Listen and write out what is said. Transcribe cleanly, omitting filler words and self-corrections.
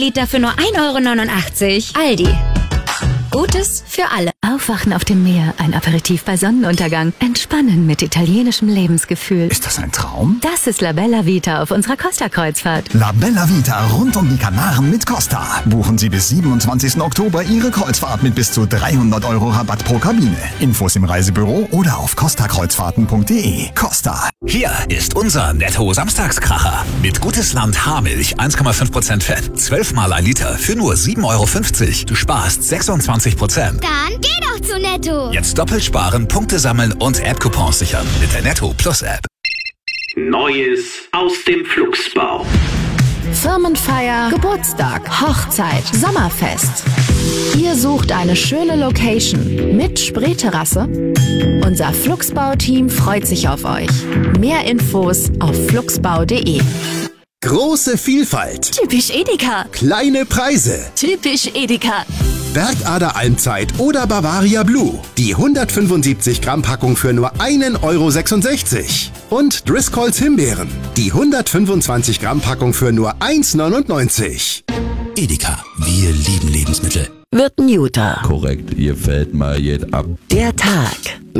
Milliliter für nur 1,89 € Aldi. Gutes für alle. Aufwachen auf dem Meer, ein Aperitif bei Sonnenuntergang. Entspannen mit italienischem Lebensgefühl. Ist das ein Traum? Das ist La Bella Vita auf unserer Costa-Kreuzfahrt. La Bella Vita rund um die Kanaren mit Costa. Buchen Sie bis 27. Oktober Ihre Kreuzfahrt mit bis zu 300 € Rabatt pro Kabine. Infos im Reisebüro oder auf costakreuzfahrten.de. Costa. Hier ist unser Netto-Samstagskracher. Mit Gutes Land Haarmilch 1,5% Fett. 12 mal ein Liter für nur 7,50 €. Du sparst 26%. Dann geh doch zu Netto. Jetzt doppelt sparen, Punkte sammeln und App-Coupons sichern mit der Netto Plus App. Neues aus dem Flugsbau. Firmenfeier, Geburtstag, Hochzeit, Sommerfest. Ihr sucht eine schöne Location mit Spreeterrasse? Unser Flugsbau-Team freut sich auf euch. Mehr Infos auf flugsbau.de. Große Vielfalt. Typisch Edeka. Kleine Preise. Typisch Edeka. Bergader Almzeit oder Bavaria Blue. Die 175 Gramm Packung für nur 1,66 €. Und Driscolls Himbeeren. Die 125 Gramm Packung für nur 1,99 €. Edeka, wir lieben Lebensmittel. Wird ein Juter. Korrekt, ihr fällt mal jed ab. Der Tag